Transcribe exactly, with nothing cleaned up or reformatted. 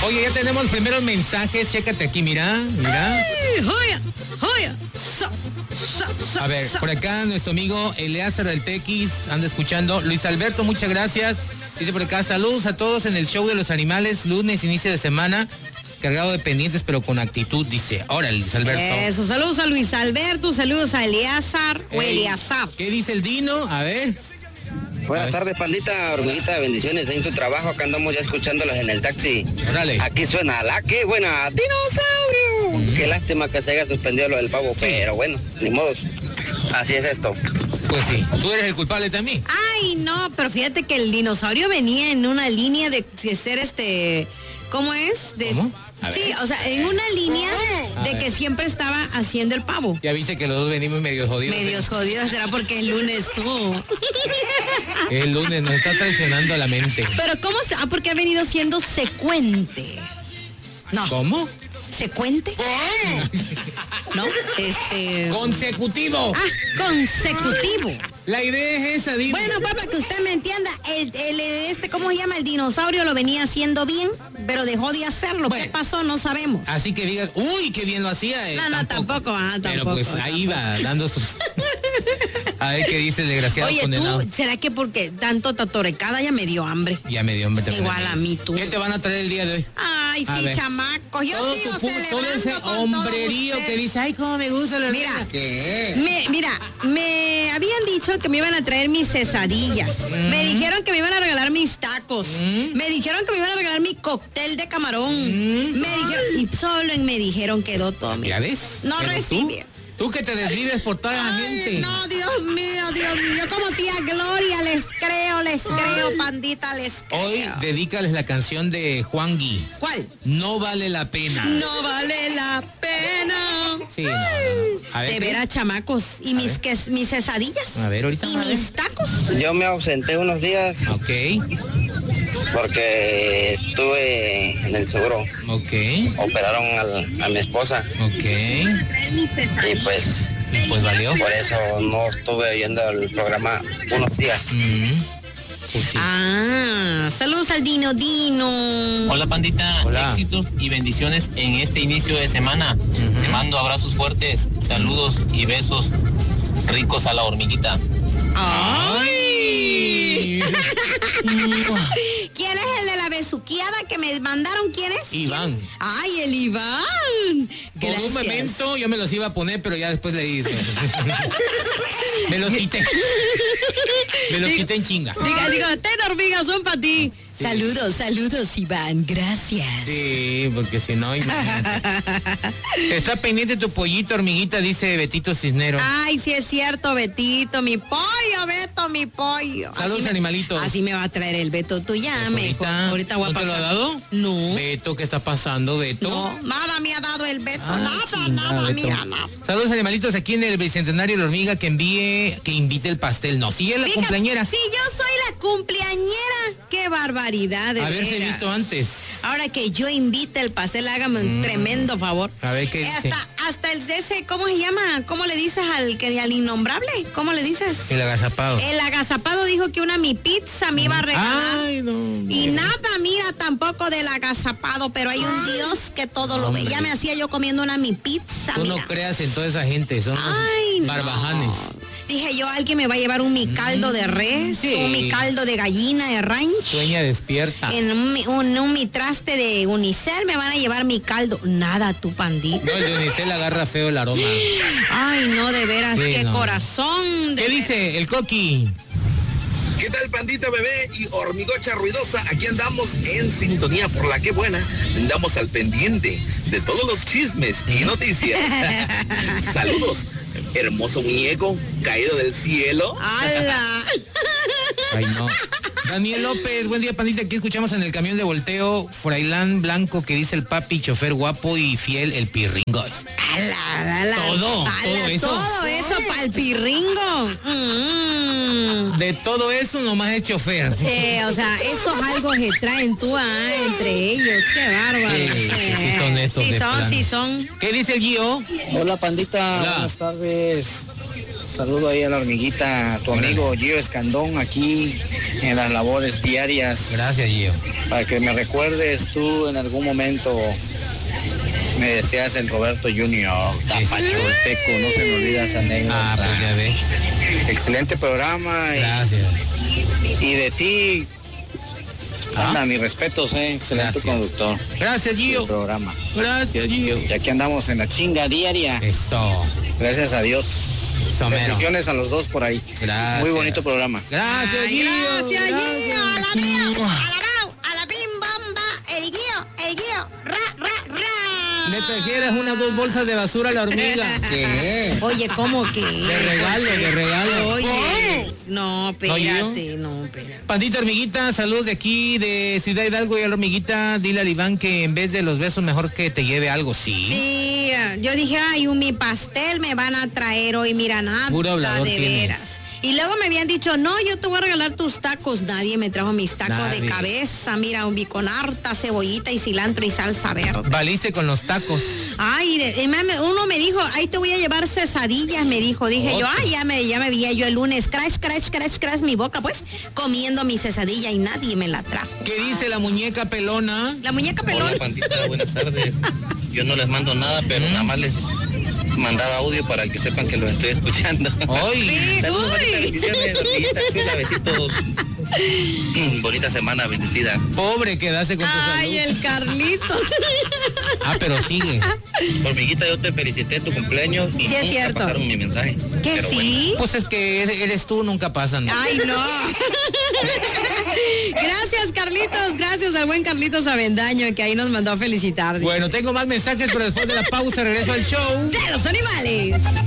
Oye, ya tenemos primeros mensajes, chécate aquí, mira, mira. Ay, joya, joya. So, so, so, A ver, so. por acá nuestro amigo Eleazar del Tequis anda escuchando. Luis Alberto, muchas gracias. Dice por acá, saludos a todos en el show de los animales, lunes, inicio de semana, cargado de pendientes, pero con actitud, dice. Órale, Luis Alberto. Eso, saludos a Luis Alberto, saludos a Eleazar o Ey, Eleazar. ¿qué dice el Dino? A ver. Buenas tardes, pandita, hormiguita, bendiciones en su trabajo. Acá andamos ya escuchándolas en el taxi. Órale. Aquí suena la que buena, dinosaurio. Mm. Qué lástima que se haya suspendido lo del pavo, sí. Pero bueno, ni modos. Así es esto. Pues sí, tú eres el culpable también. Ay, no, pero fíjate que el dinosaurio venía en una línea de, de ser este, ¿cómo es? De, ¿Cómo? Sí, o sea, en una línea A de ver. que siempre estaba haciendo el pavo. Ya viste que los dos venimos medio jodidos. Medios ¿eh? jodidos, será porque es lunes tú. El lunes nos está traicionando la mente. Pero ¿cómo se...? Ah, porque ha venido siendo secuente. No. ¿Cómo? ¿Secuente? ¿No? Este... ¡Consecutivo! Ah, consecutivo. La idea es esa, Dino. Bueno, papá, que usted me entienda, el, el, este, ¿cómo se llama? El dinosaurio lo venía haciendo bien, pero dejó de hacerlo. Bueno. ¿Qué pasó? No sabemos. Así que digas, uy, qué bien lo hacía. Eh, No, no, tampoco, ah, Pero tampoco, pues ahí va, dando sus... A ver qué dice el desgraciado Oye, condenado. tú, ¿será que porque tanto tatorecada ya me dio hambre? Ya me dio hambre también. Igual a mí, tú. ¿Qué te van a traer el día de hoy? Ay, A sí, ver. chamacos, yo Todo, sigo tu, pu- celebrando todo ese con hombrerío todos que ustedes. dice, ay, cómo me gusta la Mira, ¿Qué? me, mira, me habían dicho que me iban a traer mis cesadillas. Mm. Me dijeron que me iban a regalar mis tacos. Mm. Me dijeron que me iban a regalar mi cóctel de camarón. Mm. Me dijeron, y solo en me dijeron quedó todo. Mira. ¿Ya ves? No Pero recibí. Tú, tú que te desvives por toda la Ay, gente. no, Dios mío, Dios mío. Yo como tía Gloria les creo, les creo, pandita, les creo. Hoy dedícales la canción de Juan Gui. ¿Cuál? No vale la pena. No vale la pena. Sí, no, no, no. A ver, De ¿qué? veras, chamacos. ¿Y mis, que, mis cesadillas? A ver, ahorita ¿Y a ver. mis tacos? Yo me ausenté unos días Ok, porque estuve en el seguro. ok, Operaron al- a mi esposa ok. y pues Pues valió. por eso no estuve oyendo el programa unos días. Mm, pues sí. Ah, saludos al Dino Dino. Hola pandita, Hola. éxitos y bendiciones en este inicio de semana. Ujú. Te mando abrazos fuertes, saludos y besos ricos a la hormiguita. ¡Ay! ¿Quién es el de la besuqueada que me mandaron? ¿Quién es? Iván. ¿Quién? Ay, el Iván. Por un Gracias. momento yo me los iba a poner, pero ya después le hice. Me los quité. Me los quité en chinga. Diga, digo, ten hormigas, son para ti. Saludos, saludos, Iván, gracias. Sí, porque si no, imagínate. Está pendiente tu pollito, hormiguita, dice Betito Cisneros. Ay, sí es cierto, Betito, mi pollo, Beto, mi pollo. Saludos, Así me- animalitos. Así me va a traer el Beto, tú ya, Pues me dijo. Ahorita voy a ¿no te lo pasar. ha dado? No. Beto, ¿qué está pasando, Beto? No, nada me ha dado el Beto, Ah, nada, chingada, nada, Beto. mira, nada. Saludos, animalitos, aquí en el Bicentenario de la Hormiga, que envíe, que invite el pastel. No, si es la Fíjate, cumpleañera. Sí, yo soy la cumpleañera. Qué barbaridad, de Haberse veras. visto antes. Ahora que yo invite el pastel, hágame un tremendo favor. A ver qué dice. Hasta, hasta el de ese, ¿cómo se llama? ¿Cómo le dices al que al innombrable? ¿Cómo le dices? El agazapado. El agazapado dijo que una mi pizza me iba a regalar. Ay, no. Y nada, mira, tampoco del agazapado, pero hay un Dios que todo lo ve. Hombre. Ya me hacía yo comiendo una mi pizza, Tú mira. no creas en toda esa gente, son unos Ay, no. barbajanes. Dije yo, alguien me va a llevar un mi caldo de res, Sí. un mi caldo de gallina de ranch. Sueña despierta. En un, mi- un, un mi traste de unicel me van a llevar mi caldo. Nada, tu pandita. No, el de Unicel agarra feo el aroma. Ay, no, de veras, Sí, qué no. corazón. De ¿Qué veras. dice el Coqui? ¿Qué tal, pandita bebé y hormigocha ruidosa? Aquí andamos en sintonía por la que buena. Andamos al pendiente de todos los chismes y noticias. Saludos, hermoso muñeco caído del cielo. ¡Hala! Ay, no. Daniel López, buen día, pandita. Aquí escuchamos en el camión de volteo Frailán Blanco, que dice el papi, chofer guapo y fiel, el pirringo. ¡Hala, hala! Todo, ¡Hala, todo eso. Todo eso para el pirringo. Mm. De todo eso nomás es chofer. Sí, o sea, estos algo que traen tú ah, entre ellos. ¡Qué bárbaro! Sí, que sí son estos Sí de son, plano. sí son. ¿Qué dice el Gio? Hola, pandita, Hola. buenas tardes. Saludo ahí a la hormiguita, tu amigo Gio Escandón, aquí en las labores diarias. Gracias, Gio. Para que me recuerdes tú en algún momento, me deseas el Roberto junior, Tapachulteco, no se me olvida esa anécdota. Ah, pues ya ves. Excelente programa. Y, Gracias. y de ti, ¿Ah? anda, mis respetos, eh, excelente Gracias. conductor. Gracias, Gio. del programa. Gracias, Gio. Y aquí andamos en la chinga diaria. Eso. Gracias a Dios. Somero. Bendiciones a los dos por ahí. Gracias. Muy bonito programa. Gracias, Ay, Gio. gracias, Gio. A la mía, a la bau, a la bim bamba, el Gio, el Gio, ra, ra, ra. Le trajeras unas dos bolsas de basura a la hormiga. ¿Qué? Oye, ¿cómo que? De regalo, de regalo. Oye, no, espérate, Gio? no, espérate. Pandita hormiguita, saludos de aquí, de Ciudad Hidalgo. Y a la hormiguita, dile al Iván que en vez de los besos mejor que te lleve algo, ¿sí? Sí, yo dije, ay, un mi pastel me van a traer hoy, mira, nada, Puro hablador de tienes. veras. Y luego me habían dicho, no, yo te voy a regalar tus tacos. Nadie me trajo mis tacos Nadie. de cabeza, mira, un con harta cebollita y cilantro y salsa verde. Valiste con los tacos. Ay, de- me- uno me dijo, ahí te voy a llevar cesadillas, me dijo. Dije yo, Otro. ay, ya me, ya me veía yo el lunes, crash, crash, crash, crash, mi boca, pues, comiendo mi cesadilla y nadie me la trajo. ¿Qué dice la muñeca pelona? La muñeca pelón. Hola, pandita, buenas tardes. Yo no les mando nada, pero nada más les mandaba audio para que sepan que lo estoy escuchando. Hoy. Sí, Saludos, uy. bonitas bendiciones, hormiguita chula, besitos. Mm, Bonita semana, bendecida. Pobre quedaste con tu Ay, salud. el Carlitos. Ah, pero sigue. Hormiguita, yo te felicité en tu cumpleaños y Sí, es nunca cierto. pasaron mi mensaje. ¿Que Pero bueno. sí? Pues es que eres tú, nunca pasan. ¿no? Ay, no. Gracias, Carlitos. Gracias al buen Carlitos Avendaño, que ahí nos mandó a felicitar. Bueno, tengo más mensajes, pero después de la pausa regreso al show. De los animales.